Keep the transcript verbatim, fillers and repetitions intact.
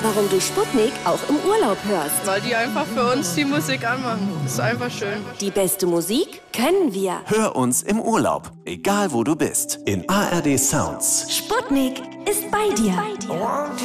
warum du Sputnik auch im Urlaub hörst. Weil die einfach für uns die Musik anmachen. Das ist einfach schön. Die beste Musik können wir. Hör uns im Urlaub, egal wo du bist, in A R D Sounds. Sputnik ist bei dir.